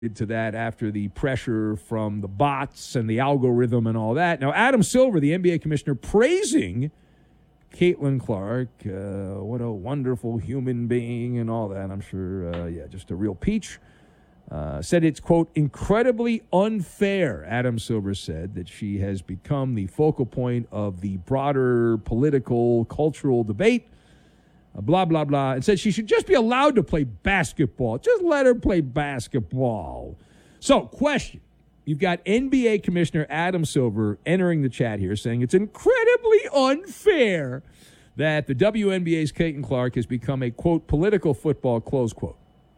to that after the pressure from the bots and the algorithm and all that. Now, Adam Silver, the NBA commissioner, praising Caitlin Clark, what a wonderful human being and all that. I'm sure, just a real peach. Said it's, quote, incredibly unfair, Adam Silver said, that she has become the focal point of the broader political, cultural debate. Blah, blah, blah, and said she should just be allowed to play basketball. Just let her play basketball. So, question. You've got NBA Commissioner Adam Silver entering the chat here saying it's incredibly unfair that the WNBA's Caitlin Clark has become a, quote, political football, close quote.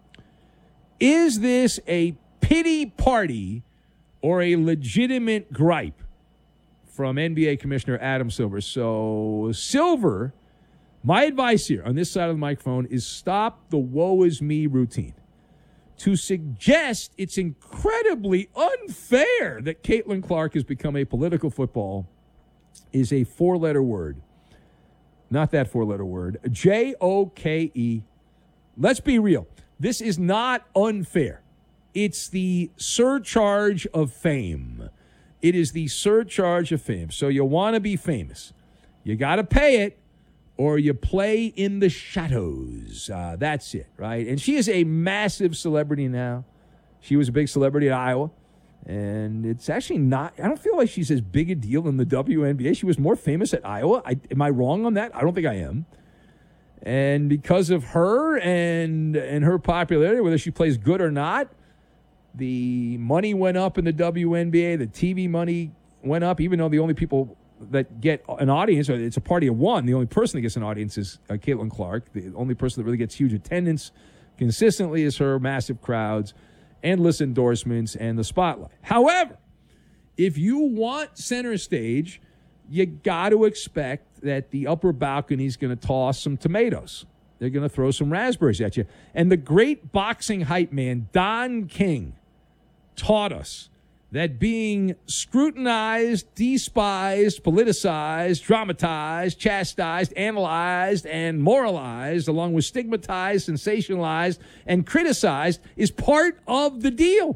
Is this a pity party or a legitimate gripe from NBA Commissioner Adam Silver? So, Silver... my advice here on this side of the microphone is stop the woe is me routine. To suggest it's incredibly unfair that Caitlin Clark has become a political football is a four-letter word. Not that four-letter word. J-O-K-E. Let's be real. This is not unfair. It's the surcharge of fame. It is the surcharge of fame. So you want to be famous. You got to pay it. Or you play in the shadows. That's it, right? And she is a massive celebrity now. She was a big celebrity at Iowa. And it's actually not, I don't feel like she's as big a deal in the WNBA. She was more famous at Iowa. Am I wrong on that? I don't think I am. And because of her and her popularity, whether she plays good or not, the money went up in the WNBA. The TV money went up, even though the only people that get an audience, or it's a party of one, the only person that gets an audience is Caitlin Clark. The only person that really gets huge attendance consistently is her massive crowds, endless endorsements, and the spotlight. However, if you want center stage, you got to expect that the upper balcony is going to toss some tomatoes. They're going to throw some raspberries at you. And the great boxing hype man, Don King, taught us that being scrutinized, despised, politicized, dramatized, chastised, analyzed, and moralized, along with stigmatized, sensationalized, and criticized, is part of the deal.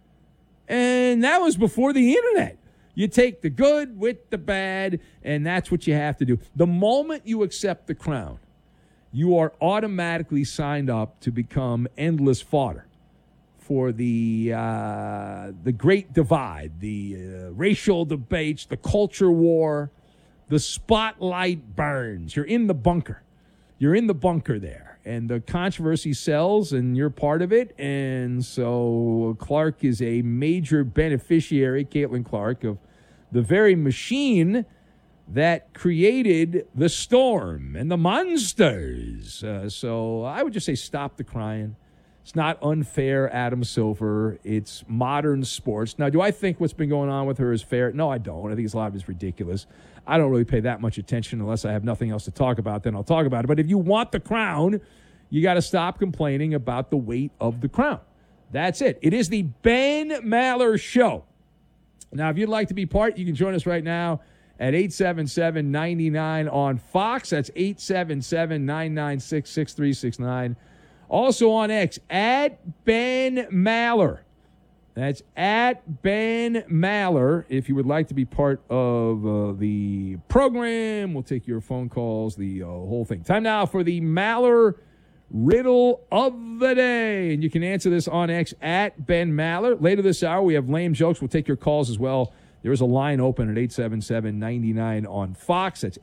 And that was before the internet. You take the good with the bad, and that's what you have to do. The moment you accept the crown, you are automatically signed up to become endless fodder for the great divide, the racial debates, the culture war. The spotlight burns. You're in the bunker. You're in the bunker there. And the controversy sells, and you're part of it. And so Clark is a major beneficiary, Caitlin Clark, of the very machine that created the storm and the monsters. So I would just say stop the crying. It's not unfair, Adam Silver. It's modern sports. Now, do I think what's been going on with her is fair? No, I don't. I think a lot of it is ridiculous. I don't really pay that much attention unless I have nothing else to talk about. Then I'll talk about it. But if you want the crown, you got to stop complaining about the weight of the crown. That's it. It is the Ben Maller Show. Now, if you'd like to be part, you can join us right now at 877-99 on Fox. That's 877-996-6369. Also on X, at Ben Maller. That's at Ben Maller. If you would like to be part of the program, we'll take your phone calls, the whole thing. Time now for the Maller Riddle of the Day. And you can answer this on X at Ben Maller. Later this hour, we have lame jokes. We'll take your calls as well. There is a line open at 877-99 on Fox. That's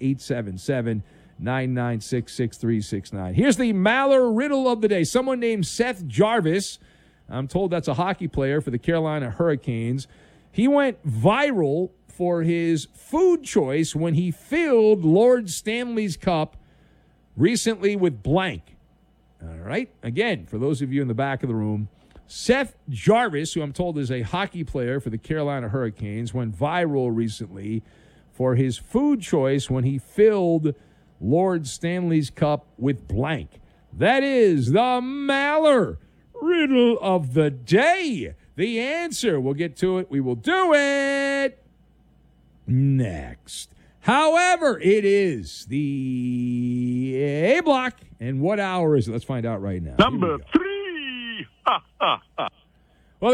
877-996-6369. Here's the Maller Riddle of the Day. Someone named Seth Jarvis, I'm told that's a hockey player for the Carolina Hurricanes. He went viral for his food choice when he filled Lord Stanley's cup recently with blank. All right? Again, for those of you in the back of the room, Seth Jarvis, who I'm told is a hockey player for the Carolina Hurricanes, went viral recently for his food choice when he filled Lord Stanley's cup with blank. That is the Maller Riddle of the Day. The answer, we'll get to it. We will do it next. However, it is the A block. And what hour is it? Let's find out right now. Number 3. Ha, ha, ha.